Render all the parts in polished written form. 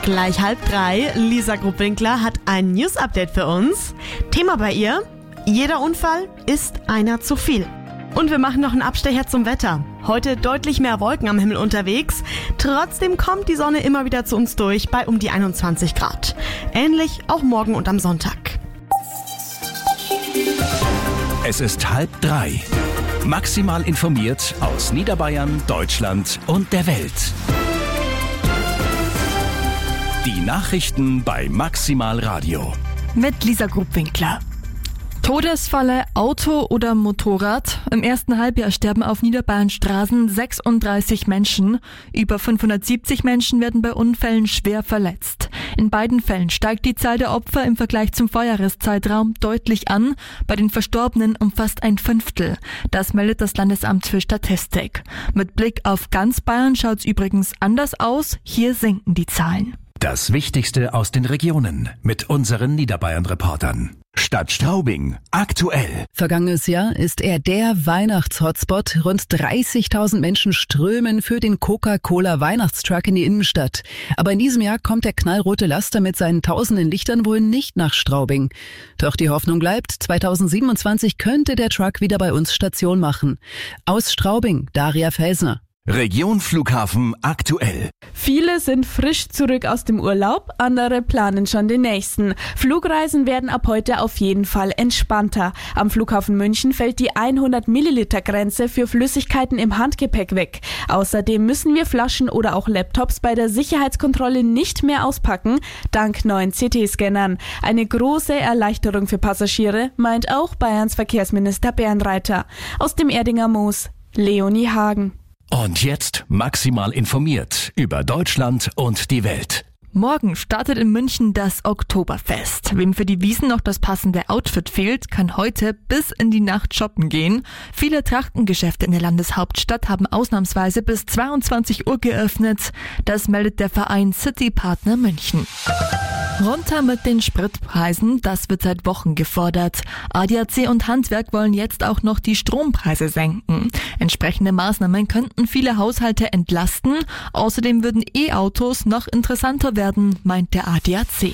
Gleich 2:30. Lisa Grupp-Winkler hat ein News-Update für uns. Thema bei ihr: Jeder Unfall ist einer zu viel. Und wir machen noch einen Abstecher zum Wetter. Heute deutlich mehr Wolken am Himmel unterwegs. Trotzdem kommt die Sonne immer wieder zu uns durch bei um die 21 Grad. Ähnlich auch morgen und am Sonntag. Es ist 2:30. Maximal informiert aus Niederbayern, Deutschland und der Welt. Die Nachrichten bei Maximal Radio. Mit Lisa Grupp-Winkler. Todesfalle, Auto oder Motorrad? Im ersten Halbjahr sterben auf Niederbayerns Straßen 36 Menschen. Über 570 Menschen werden bei Unfällen schwer verletzt. In beiden Fällen steigt die Zahl der Opfer im Vergleich zum Vorjahreszeitraum deutlich an. Bei den Verstorbenen um fast ein Fünftel. Das meldet das Landesamt für Statistik. Mit Blick auf ganz Bayern schaut's übrigens anders aus. Hier sinken die Zahlen. Das Wichtigste aus den Regionen mit unseren Niederbayern-Reportern. Stadt Straubing, aktuell. Vergangenes Jahr ist er der Weihnachts-Hotspot. Rund 30.000 Menschen strömen für den Coca-Cola-Weihnachtstruck in die Innenstadt. Aber in diesem Jahr kommt der knallrote Laster mit seinen tausenden Lichtern wohl nicht nach Straubing. Doch die Hoffnung bleibt, 2027 könnte der Truck wieder bei uns Station machen. Aus Straubing, Daria Felsner. Region Flughafen aktuell. Viele sind frisch zurück aus dem Urlaub, andere planen schon den nächsten. Flugreisen werden ab heute auf jeden Fall entspannter. Am Flughafen München fällt die 100-Milliliter-Grenze für Flüssigkeiten im Handgepäck weg. Außerdem müssen wir Flaschen oder auch Laptops bei der Sicherheitskontrolle nicht mehr auspacken, dank neuen CT-Scannern. Eine große Erleichterung für Passagiere, meint auch Bayerns Verkehrsminister Bernreiter. Aus dem Erdinger Moos, Leonie Hagen. Und jetzt maximal informiert über Deutschland und die Welt. Morgen startet in München das Oktoberfest. Wem für die Wiesn noch das passende Outfit fehlt, kann heute bis in die Nacht shoppen gehen. Viele Trachtengeschäfte in der Landeshauptstadt haben ausnahmsweise bis 22 Uhr geöffnet. Das meldet der Verein City Partner München. Runter mit den Spritpreisen, das wird seit Wochen gefordert. ADAC und Handwerk wollen jetzt auch noch die Strompreise senken. Entsprechende Maßnahmen könnten viele Haushalte entlasten. Außerdem würden E-Autos noch interessanter werden, meint der ADAC.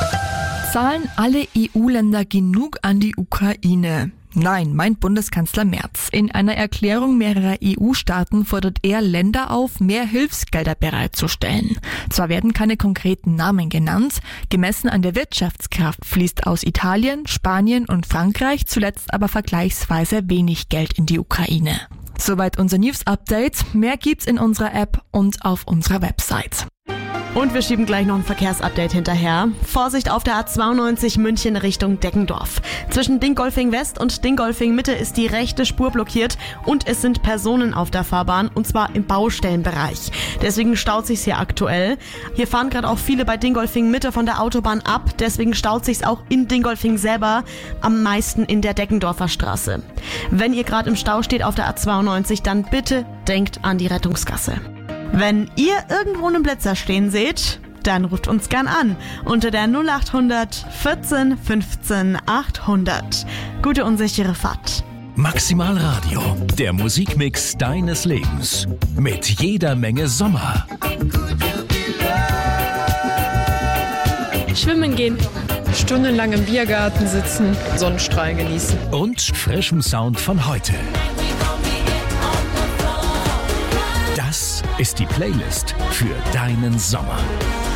Zahlen alle EU-Länder genug an die Ukraine? Nein, meint Bundeskanzler Merz. In einer Erklärung mehrerer EU-Staaten fordert er Länder auf, mehr Hilfsgelder bereitzustellen. Zwar werden keine konkreten Namen genannt, gemessen an der Wirtschaftskraft fließt aus Italien, Spanien und Frankreich zuletzt aber vergleichsweise wenig Geld in die Ukraine. Soweit unser News-Update. Mehr gibt's in unserer App und auf unserer Website. Und wir schieben gleich noch ein Verkehrsupdate hinterher. Vorsicht auf der A92 München Richtung Deggendorf. Zwischen Dingolfing West und Dingolfing Mitte ist die rechte Spur blockiert und es sind Personen auf der Fahrbahn und zwar im Baustellenbereich. Deswegen staut sich's hier aktuell. Hier fahren gerade auch viele bei Dingolfing Mitte von der Autobahn ab. Deswegen staut sich's auch in Dingolfing selber, am meisten in der Deggendorfer Straße. Wenn ihr gerade im Stau steht auf der A92, dann bitte denkt an die Rettungsgasse. Wenn ihr irgendwo einen Blitzer stehen seht, dann ruft uns gern an unter der 0800 14 15 800. Gute und sichere Fahrt. Maximal Radio, der Musikmix deines Lebens. Mit jeder Menge Sommer. Schwimmen gehen. Stundenlang im Biergarten sitzen, Sonnenstrahlen genießen. Und frischem Sound von heute. Das ist die Playlist für deinen Sommer.